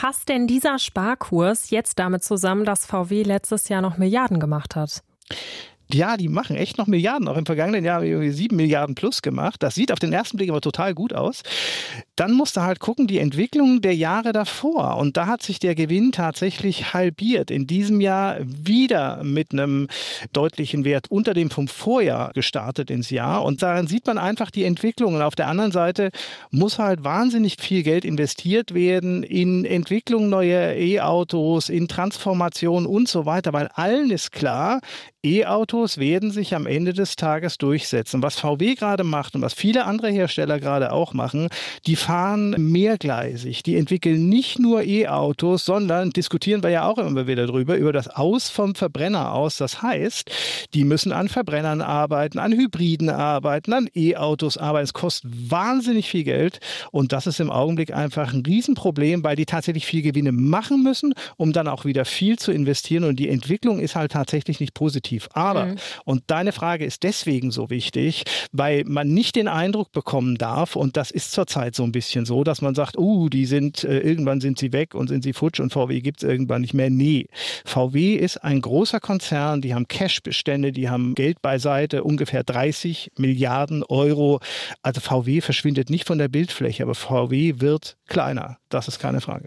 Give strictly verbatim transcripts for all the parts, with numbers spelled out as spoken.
passt denn dieser Sparkurs jetzt damit zusammen, dass V W letztes Jahr noch Milliarden gemacht hat? Ja, die machen echt noch Milliarden. Auch im vergangenen Jahr haben wir sieben Milliarden plus gemacht. Das sieht auf den ersten Blick aber total gut aus. Dann musst du halt gucken, die Entwicklung der Jahre davor. Und da hat sich der Gewinn tatsächlich halbiert. In diesem Jahr wieder mit einem deutlichen Wert unter dem vom Vorjahr gestartet ins Jahr. Und daran sieht man einfach die Entwicklung. Und auf der anderen Seite muss halt wahnsinnig viel Geld investiert werden in Entwicklung neuer E-Autos, in Transformation und so weiter. Weil allen ist klar, E-Autos werden sich am Ende des Tages durchsetzen. Was V W gerade macht und was viele andere Hersteller gerade auch machen, die fahren mehrgleisig. Die entwickeln nicht nur E-Autos, sondern, diskutieren wir ja auch immer wieder drüber, über das Aus vom Verbrenner aus. Das heißt, die müssen an Verbrennern arbeiten, an Hybriden arbeiten, an E-Autos arbeiten. Es kostet wahnsinnig viel Geld und das ist im Augenblick einfach ein Riesenproblem, weil die tatsächlich viel Gewinne machen müssen, um dann auch wieder viel zu investieren und die Entwicklung ist halt tatsächlich nicht positiv. Aber, mhm. und deine Frage ist deswegen so wichtig, weil man nicht den Eindruck bekommen darf, und das ist zurzeit so ein bisschen so, dass man sagt, uh, die sind, äh, irgendwann sind sie weg und sind sie futsch und V W gibt es irgendwann nicht mehr. Nee, V W ist ein großer Konzern, die haben Cashbestände, die haben Geld beiseite, ungefähr dreißig Milliarden Euro. Also V W verschwindet nicht von der Bildfläche, aber V W wird kleiner. Das ist keine Frage.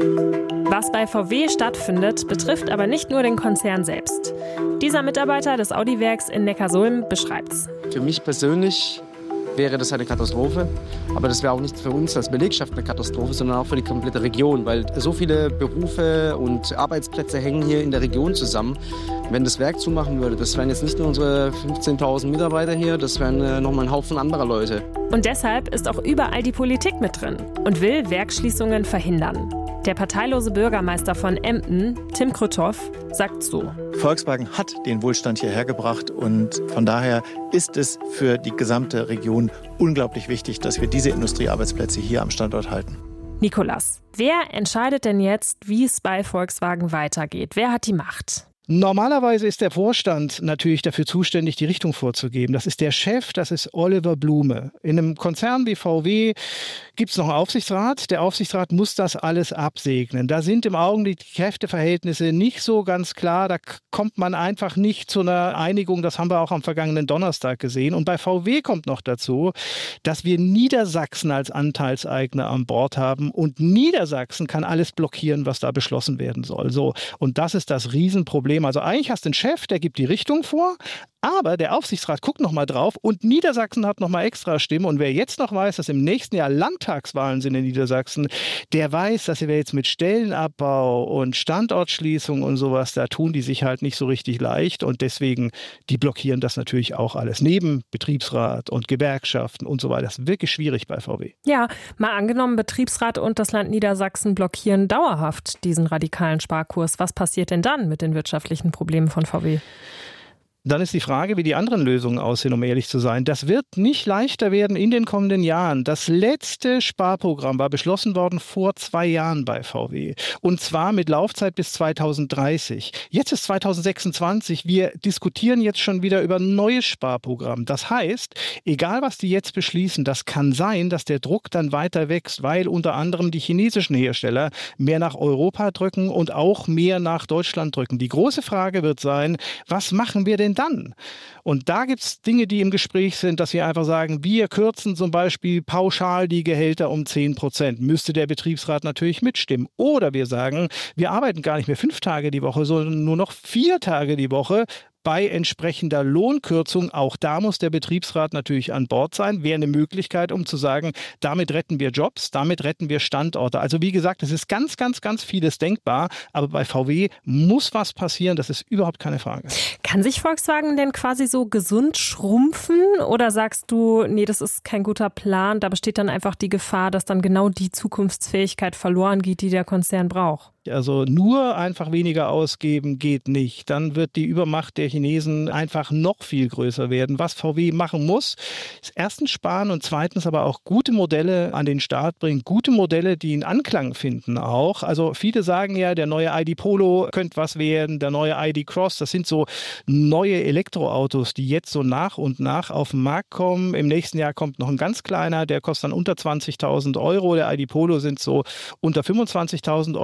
Was bei V W stattfindet, betrifft aber nicht nur den Konzern selbst. Dieser Mitarbeiter des Audi-Werks in Neckarsulm beschreibt's. Für mich persönlich wäre das eine Katastrophe. Aber das wäre auch nicht für uns als Belegschaft eine Katastrophe, sondern auch für die komplette Region. Weil so viele Berufe und Arbeitsplätze hängen hier in der Region zusammen. Wenn das Werk zumachen würde, das wären jetzt nicht nur unsere fünfzehntausend Mitarbeiter hier, das wären äh, nochmal ein Haufen anderer Leute. Und deshalb ist auch überall die Politik mit drin und will Werksschließungen verhindern. Der parteilose Bürgermeister von Emden, Tim Krüthoff, sagt so: Volkswagen hat den Wohlstand hierher gebracht und von daher ist es für die gesamte Region unglaublich wichtig, dass wir diese Industriearbeitsplätze hier am Standort halten. Nikolas, wer entscheidet denn jetzt, wie es bei Volkswagen weitergeht? Wer hat die Macht? Normalerweise ist der Vorstand natürlich dafür zuständig, die Richtung vorzugeben. Das ist der Chef, das ist Oliver Blume. In einem Konzern wie V W gibt es noch einen Aufsichtsrat. Der Aufsichtsrat muss das alles absegnen. Da sind im Augenblick die Kräfteverhältnisse nicht so ganz klar. Da kommt man einfach nicht zu einer Einigung. Das haben wir auch am vergangenen Donnerstag gesehen. Und bei V W kommt noch dazu, dass wir Niedersachsen als Anteilseigner an Bord haben. Und Niedersachsen kann alles blockieren, was da beschlossen werden soll. So. Und das ist das Riesenproblem. Also eigentlich hast du einen Chef, der gibt die Richtung vor, aber der Aufsichtsrat guckt noch mal drauf und Niedersachsen hat noch mal extra Stimme. Und wer jetzt noch weiß, dass im nächsten Jahr Landtagswahlen sind in Niedersachsen, der weiß, dass wir jetzt mit Stellenabbau und Standortschließung und sowas, da tun die sich halt nicht so richtig leicht. Und deswegen, die blockieren das natürlich auch alles. Neben Betriebsrat und Gewerkschaften und so weiter. Das ist wirklich schwierig bei V W. Ja, mal angenommen, Betriebsrat und das Land Niedersachsen blockieren dauerhaft diesen radikalen Sparkurs. Was passiert denn dann mit den wirtschaftlichen Problemen von V W? Dann ist die Frage, wie die anderen Lösungen aussehen, um ehrlich zu sein. Das wird nicht leichter werden in den kommenden Jahren. Das letzte Sparprogramm war beschlossen worden vor zwei Jahren bei V W. Und zwar mit Laufzeit bis zweitausenddreißig. Jetzt ist zweitausendsechsundzwanzig. Wir diskutieren jetzt schon wieder über ein neues Sparprogramm. Das heißt, egal was die jetzt beschließen, das kann sein, dass der Druck dann weiter wächst, weil unter anderem die chinesischen Hersteller mehr nach Europa drücken und auch mehr nach Deutschland drücken. Die große Frage wird sein, was machen wir denn dann? Und da gibt es Dinge, die im Gespräch sind, dass wir einfach sagen, wir kürzen zum Beispiel pauschal die Gehälter um zehn Prozent. Müsste der Betriebsrat natürlich mitstimmen. Oder wir sagen, wir arbeiten gar nicht mehr fünf Tage die Woche, sondern nur noch vier Tage die Woche. Bei entsprechender Lohnkürzung, auch da muss der Betriebsrat natürlich an Bord sein, wäre eine Möglichkeit, um zu sagen, damit retten wir Jobs, damit retten wir Standorte. Also wie gesagt, es ist ganz, ganz, ganz vieles denkbar, aber bei V W muss was passieren, das ist überhaupt keine Frage. Kann sich Volkswagen denn quasi so gesund schrumpfen oder sagst du, nee, das ist kein guter Plan, da besteht dann einfach die Gefahr, dass dann genau die Zukunftsfähigkeit verloren geht, die der Konzern braucht? Also nur einfach weniger ausgeben geht nicht. Dann wird die Übermacht der Chinesen einfach noch viel größer werden. Was V W machen muss, ist erstens sparen und zweitens aber auch gute Modelle an den Start bringen. Gute Modelle, die einen Anklang finden auch. Also viele sagen ja, der neue I D Polo könnte was werden, der neue I D Cross. Das sind so neue Elektroautos, die jetzt so nach und nach auf den Markt kommen. Im nächsten Jahr kommt noch ein ganz kleiner, der kostet dann unter zwanzigtausend Euro. Der I D Polo sind so unter fünfundzwanzigtausend Euro.